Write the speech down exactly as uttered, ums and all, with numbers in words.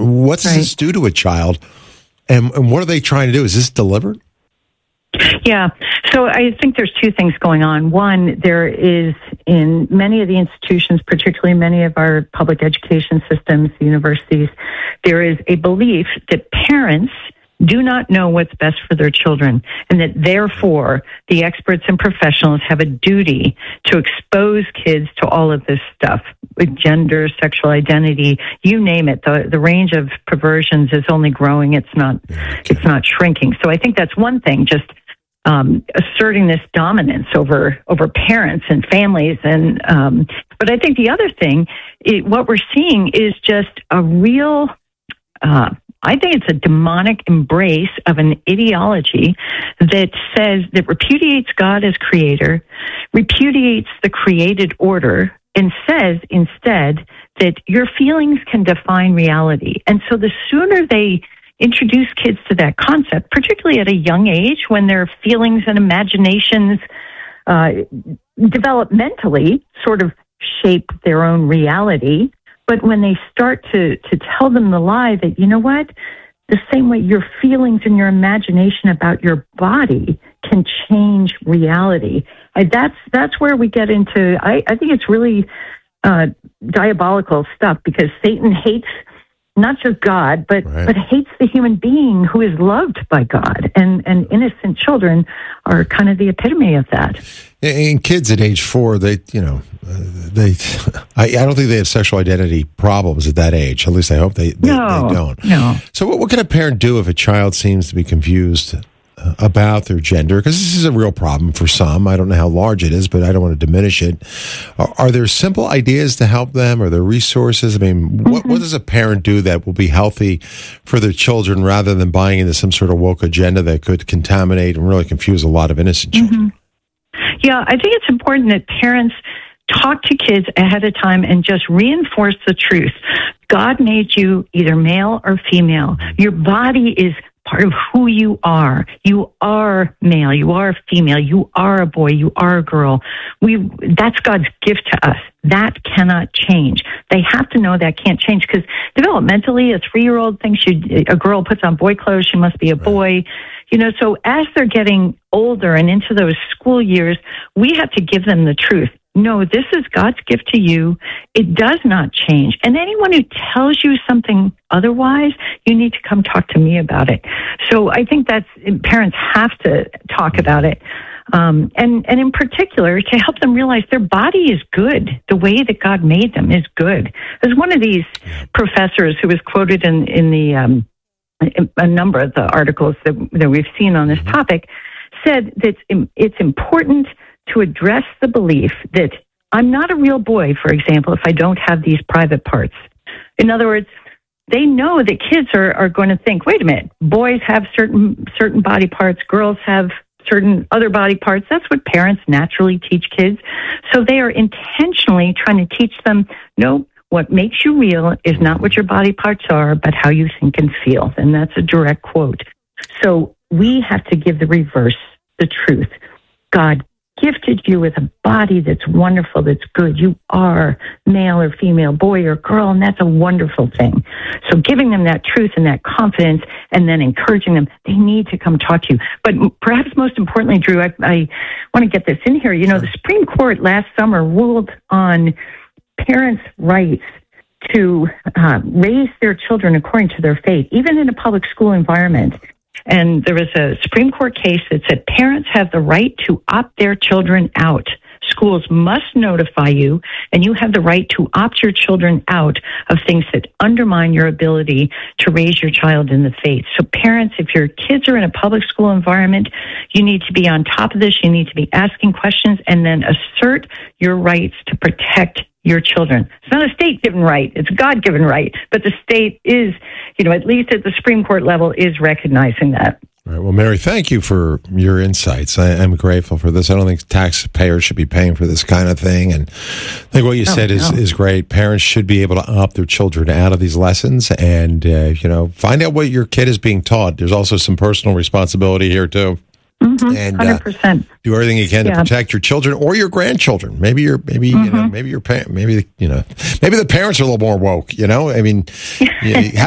What does Right. this do to a child? And, and what are they trying to do? Is this deliberate? Yeah. So I think there's two things going on. One, there is in many of the institutions, particularly many of our public education systems, universities, there is a belief that parents do not know what's best for their children, and that therefore the experts and professionals have a duty to expose kids to all of this stuff with gender, sexual identity, you name it. The the range of perversions is only growing. It's not it's not shrinking. So I think that's one thing, just um, asserting this dominance over over parents and families. And um, but I think the other thing, it, what we're seeing is just a real. Uh, I think it's a demonic embrace of an ideology that says, that repudiates God as creator, repudiates the created order, and says instead that your feelings can define reality. And so the sooner they introduce kids to that concept, particularly at a young age when their feelings and imaginations uh, developmentally sort of shape their own reality, but when they start to, to tell them the lie that, you know what, the same way your feelings and your imagination about your body can change reality, I, that's that's where we get into, I, I think it's really uh, diabolical stuff, because Satan hates not just God, but, Right. but hates the human being who is loved by God. And, and innocent children are kind of the epitome of that. And kids at age four, they, you know, uh, they, I, I don't think they have sexual identity problems at that age. At least I hope they, they, No, they don't. no. So what, what can a parent do if a child seems to be confused uh, about their gender? Because this is a real problem for some. I don't know how large it is, but I don't want to diminish it. Are, are there simple ideas to help them? Are there resources? I mean, what, Mm-hmm. what does a parent do that will be healthy for their children rather than buying into some sort of woke agenda that could contaminate and really confuse a lot of innocent children? Mm-hmm. Yeah, I think it's important that parents talk to kids ahead of time and just reinforce the truth. God made you either male or female. Your body is part of who you are. You are male. You are female. You are a boy. You are a girl. We that's God's gift to us. That cannot change. They have to know that can't change, because developmentally, a three-year-old thinks she, a girl puts on boy clothes, she must be a boy. You know, so as they're getting older and into those school years, we have to give them the truth. No, this is God's gift to you. It does not change. And anyone who tells you something otherwise, you need to come talk to me about it. So I think that's, parents have to talk about it. Um, and, and in particular, to help them realize their body is good. The way that God made them is good. There's one of these professors who was quoted in, in the, um, a number of the articles that, that we've seen on this topic, said that it's important to address the belief that I'm not a real boy, for example, if I don't have these private parts. In other words, they know that kids are, are going to think, wait a minute, boys have certain certain body parts, girls have certain other body parts. That's what parents naturally teach kids. So they are intentionally trying to teach them, no, what makes you real is not what your body parts are, but how you think and feel. And that's a direct quote. So we have to give the reverse, the truth. God gifted you with a body that's wonderful, that's good. You are male or female, boy or girl, and that's a wonderful thing. So giving them that truth and that confidence, and then encouraging them, they need to come talk to you. But perhaps most importantly, Drew, I, I want to get this in here. You know, the Supreme Court last summer ruled on parents' rights to uh, raise their children according to their faith, even in a public school environment. And there was a Supreme Court case that said parents have the right to opt their children out. Schools must notify you, and you have the right to opt your children out of things that undermine your ability to raise your child in the faith. So parents, if your kids are in a public school environment, you need to be on top of this. You need to be asking questions and then assert your rights to protect your children. It's not a state-given right. It's a God-given right. But the state is, you know, at least at the Supreme Court level, is recognizing that. All right. Well, Mary, thank you for your insights. I, I'm grateful for this. I don't think taxpayers should be paying for this kind of thing. And I think what you Oh, said is, no. is great. Parents should be able to opt their children out of these lessons and, uh, you know, find out what your kid is being taught. There's also some personal responsibility here, too. Mm-hmm, and one hundred percent. Uh, do everything you can Yeah. to protect your children or your grandchildren. Maybe your, maybe Mm-hmm. you know, maybe your parent, maybe you know, maybe the parents are a little more woke. You know, I mean, you,